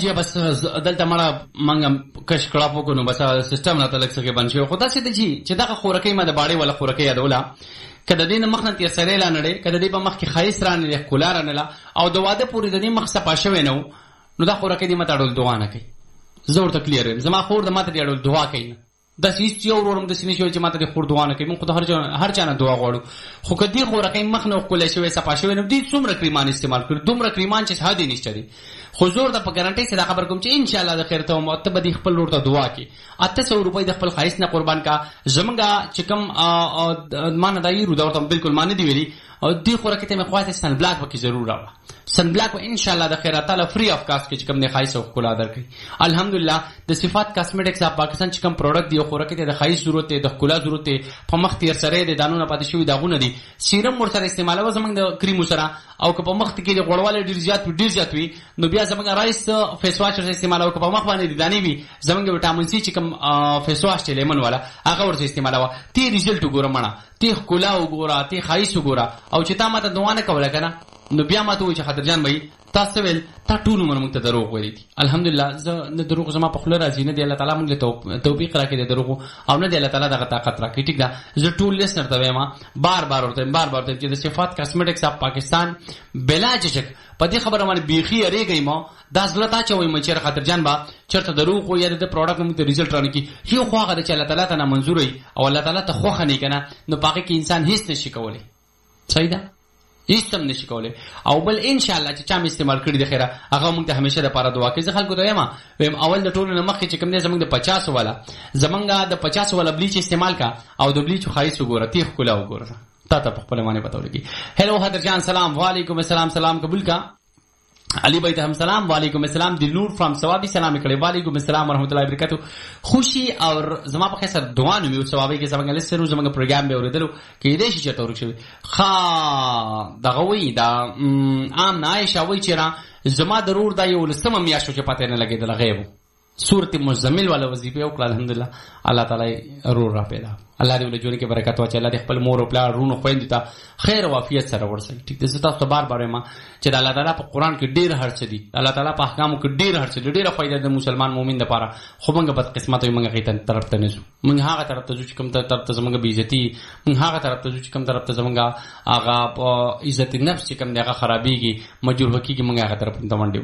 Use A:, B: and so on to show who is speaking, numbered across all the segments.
A: جی بس دلته مړه منګم کش کړه پکو نو بس سیستم نه تلک سکے بن شو خدا سي ته جی چې دا خورکې ما د باړې ولا خورکې یادولا کله دین مخ نه تیر سره لانړې کله دې په مخ کې خایس رانه کولار نه لا او د واده پوری د دې مخ صفا شوی نو دا خورکې دې مته اړول دعا نه کوي زور ته کلیر زما خور د ماته دې اړول دعا کوي د سیس یو ورم د سینې شوی چې ماته دې خور دعا نه کوي مونږ ته هر چا نه دعا غواړو خو کدي خورکې مخ نه کولای شوی صفا شوی نو دې څومره کریمان استعمال کړ دومره کریمان چې هادي نشته دي حضور د په ګارانټي سره خبر کوم چې ان شاء الله د خیر ته مو ته به خپل لور ته دعا کی 800 روپۍ د خپل خایس نه قربان کا زمونږه چې کوم مان دای رو دا ورته بالکل مان دی ویلي او دی خوراک ته مې خواته سن بلاک وکي ضرور راوړه سن بلاک ان شاء الله د خیر تعالی فری اف کاست کې کوم نه خایس او کولا درکې الحمدلله د صفات کاسمیټکس اپ پاکستان چې کوم پروډکټ دی خوراک ته د خایس ضرورت دی د کولا ضرورت دی په مخ تیر سره د دانو نه پاتې شوی داغونه دي سیرم ور سره استعمالو زمونږ د کریم سره او که په مخ کې د غړواله ډیر زیات وي نو بیا زمونږ رایس فیس واش استعمالو که په مخ باندې د دانی وي زمونږ وټامین سی چې کوم فیس واش چې لیمن والا هغه ورته استعمالو تی ریزلټ وګوره مړه تی کولا وګوره تی خایس وګوره او چې تا ماته دوه نه کوله کنه نو بیا ماته وای چې خاطر جان بھائی تاسو ویل تا ټول عمر موږ ته دروغ ویلي دي الحمدلله زه نه دروغ زما په خله راځي نه دی الله تعالی موږ له توفیق راکړي د دروغ او نه دی الله تعالی دغه طاقت راکړي ټیک ده زه ټول لیسنر ته وایم بار ورته چې د صفات کاسمیټکس اپ پاکستان بلا ججک په دې خبره باندې بیخي اړېږي ما دا ځلتا چوي مې چیر خاطر جان با چرته دروغ و یا د پروډکټ موږ ته ریزلټ رانه کی یو خو هغه چې الله تعالی ته منظور وي او الله تعالی ته خوخه نه کنه نو پاکه کې انسان هیڅ نشي کولای صحیح ده هیڅ هم نشي کولای او بل ان شاء الله چې چا استعمال کړی د خیره هغه موږ ته همیشه لپاره دعا کوي زه خلکو ته وایم اول د ټولو مخکې چې کوم دې زمونږ د 50 والا زمونږ د 50 والا بلیچ استعمال کا او د بلیچ خایس وګوره تیخ کولا وګوره تا ته په خپل معنی پتاو لګي هلو حضرت جان سلام وعلیکم السلام سلام قبول کا علی بھائی ته هم سلام وعلیکم السلام دل نور فرام ثوابی سلام کړي وعلیکم السلام ورحمت الله وبرکاتہ خوشي او زما په خسر دعا نو یو ثوابي کې څنګه لسرو زموږ پروګرام به اوریدلو کې دې شي چې تورک شوی خا دغه وی دا عام عائشہ وی چې زما ضرور دا یو لسمه میاشو چې پته نه لګیدل غیب سورۃ مزمل والا وظیفه او الحمدلله الله تعالی رور را پیدا الله دې ولې جوړ کې برکت واچي الله دې خپل مور او پلار رونو خويند ته خیر او عافیت سره ورسړي ټیک دې تاسو بار بار ما چې الله تعالی په قران کې ډیر هرڅ دي الله تعالی په احکامو کې ډیر هرڅ دي ډیره فائدہ د مسلمان مؤمن لپاره خو موږ بد قسمت یو موږ غیتن طرف ته نزو موږ هغه طرف ته چې کوم طرف ته زموږ بیزتی موږ هغه طرف ته چې کوم طرف ته زموږ هغه عزت نفس چې کوم دغه خرابيږي مجبور وکیږي موږ هغه طرف ته منډو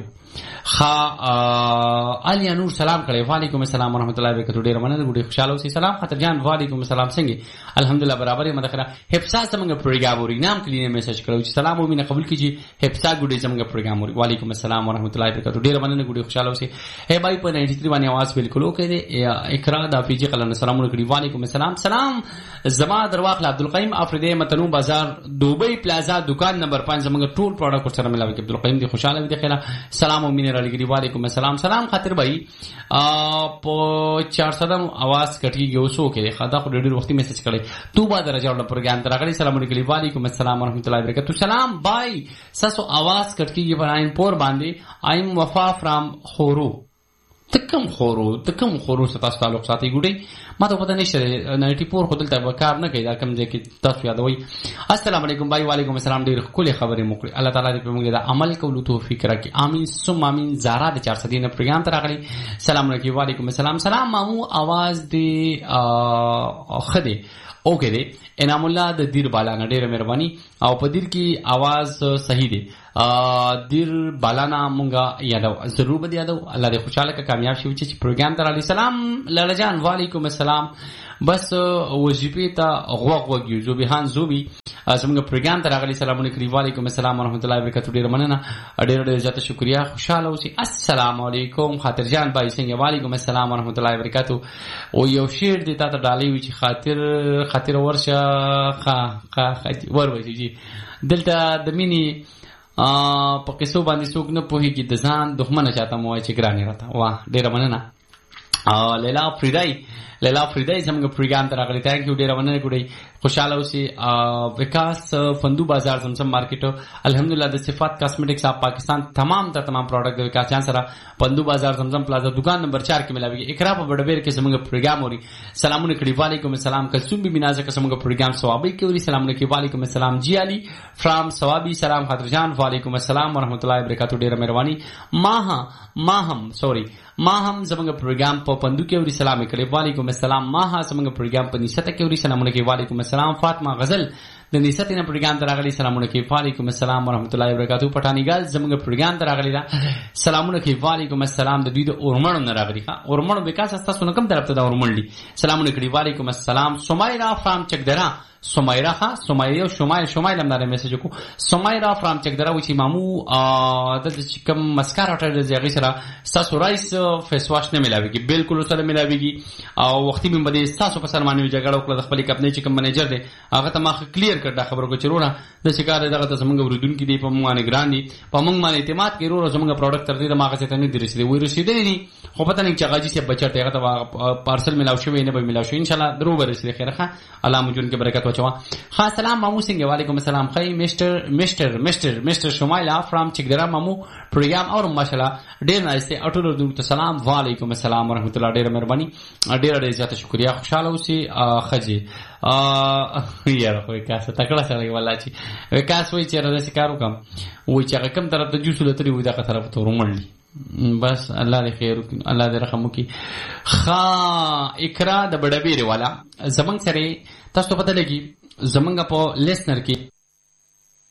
A: علي نور سلام کړي وعلیکم السلام ورحمت الله وبرکاتہ ډیر مننه ګډي خوشاله اوسئ سلام خاطر جان وعلیکم السلام څنګه الحمدلله برابر مدخره حفصا څنګه پروګرام وري نام کلینه میسج کړو چې سلام او مینه قبول کیږي حفصا ګډي څنګه پروګرام وري وعلیکم السلام ورحمت الله وبرکاتہ ډیر مننه ګډي خوشاله اوسئ هي بھائی په 93 باندې आवाज بالکل اوکې دي اقرا د افریجی قلن سلام کړي وعلیکم السلام سلام زما درواخل عبدالقیم افریدی متنو بازار دوبی پلازا دکان نمبر 5 زموږ ټول پروډکټ سره ملاوي کې عبدالقیم دي خوشاله دي خیره سلام او مینه علی ګری وعلیکم السلام سلام خاطر بھائی په 400 आवाज کټیږي اوسو کې خدا خو ډېر وخت میسج کړي تو با درجه ول پروګرام ترغلی سلام علیکم وعلیکم السلام ورحمت الله وبرکاتہ سلام بھائی ساسو आवाज کټیږي براین پور باندې ایم وفا فرام خورو تکم خورو ستاسو تعلق ساتي ګډي ما ته پته نشته 94 خدل ته کار نه کوي دا کم ځکه تاسو یادوي السلام علیکم بھائی وعلیکم السلام ډیر خولي خبرې موکړي الله تعالی دې په موږ دا عمل کولو توفیق راکړي امين ثم امين زارا د 400 نه پروګرام ته راغلي سلام علیکم وعلیکم السلام سلام مامو आवाज دې خدي اوکې دی انعام الله د دیر بالا نه ډیره مهرباني او په دیر کې आवाज صحیح دی دیر بالا نه مونږه یادو ضرور به یادو الله دې خوشاله کا کامیاب شي چې پروګرام ته علی سلام لاله جان وعلیکم السلام بس وظیفه ته غوغ یو بهان زوبي زموږ پروګرام ته راغلي سلام علیکم وعلیکم السلام ورحمت الله وبرکاتہ ډیر مننه ډیر زیاته شکریا خوشاله اوسئ السلام علیکم خاطر جان بھائی څنګه وعلیکم السلام ورحمت الله وبرکاتہ او یو شعر دې تا ته ډالۍ وی چې خاطر ورشه وروي جی دلته د مینی په قصو باندې څوک نه پوهیږي د ځان دښمنه چاته مو چې ګرانی راته واه ډیر مننه لیلا فریدای زموږ پروګرام ته راغلی تانک یو ډیر مننه ګډي خوشاله اوسئ. विकास फंदू बाजार زمزم مارکیټ الحمدلله د صفات کاسمیټکس اپ پاکستان تمام پروډکټ د विकास جان سره فندو بازار زمزم پلازا دکان نمبر 4 کې ملاويږي. اقرا په بډبیر کې زموږ پروګرام اوري. سلامونه کړي وعلیکم السلام. کلثوم بی بنازه کې زموږ پروګرام ثوابي کې اوري. سلامونه کړي وعلیکم السلام. جی علي فرام ثوابي سلام خاطر جان وعلیکم السلام ورحمت الله وبرکاتہ. ډیره مهرباني. ما هم زموږ پروګرام په پندو کې اوري. سلام کړي وعلیکم السلام. ما زموږ پروګرام په نشته کې اوري. سلامونه کړي وعلیکم السلام. فاطمه غزل د نشته نه پروګرام تراغلي. سلامونه کړي وعلیکم السلام ورحمت الله وبرکاتہ. پټانی ګال زموږ پروګرام تراغلي دا سلامونه کړي وعلیکم السلام. د دوی د اورمنو نه راغلي ها اورمنو विकास تاسو نه کوم طرف ته دا اورمن دي. سلامونه کړي وعلیکم السلام. سمیرا فرام چکدرا سمیرا ها سمیرا او شمایل هم دا میسج کو. سمیرا فرام چکدرا و چې مامو د چکم مسکارا ټر زیغی سره تاسو رایس فیس واش نه ملاويږي. بالکل سره ملاويږي او وختي به بده تاسو په سرمانه جګړه وکړه. خپل کپنې چې کوم منیجر دی هغه ته ما کلیر کړ دا خبرو کو چرونه د شکار دغه ته زمونږ ورودونکو دی په مونږ باندې ګران دي په مونږ باندې اعتماد کوي. ورو زمونږ پروډکټ تر دې د ماغه ته نه دی رسیدي. وې رسیدلی دي خو پته نه چې غاجي سي بچټ هغه ته پارسل ملاو شوی نه به ملاو شي. ان شاء الله درو به رسیدي. خیره ښه الله مجون کې برکت واچوا. خاص سلام مامو سنگ وعلیکم السلام. خی مستر شمایلا فرام چکدرا مامو پروګرام اور ماشاءالله ډیر نایسته. اټولو دوی سلام وعلیکم السلام ورحمت الله. ډیر مهرباني ډیر زیاته شکریا. خوشاله اوسئ خجی یاره خو विकास تکړه سره والله چې विकास وای چې راځي کار وکم وای چې کوم طرف ته جوسو لتري وای دا طرف ته ورمړلی. بس الله دې خیر وکړي الله دې رحم وکړي. اقرا د بډبیر والا زمنګ سره تاسو پته لګي زمنګ په لیسنر کې